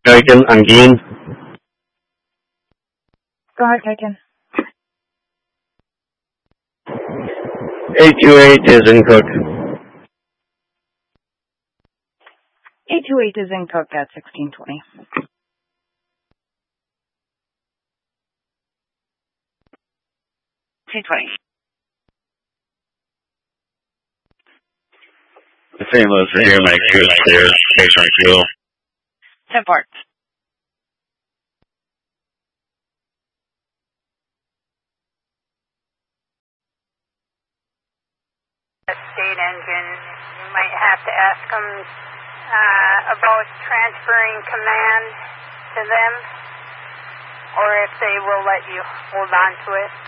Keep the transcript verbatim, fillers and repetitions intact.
Kagan, Angin. Go ahead, Kagan. eight two eight is in Cook. eight two eight is in Cook at sixteen twenty. two twenty. The Saint Louis for here, Mike. Good, clear. Station on fuel. ten parts. State engine, you might have to ask them uh, about transferring command to them, or if they will let you hold on to it.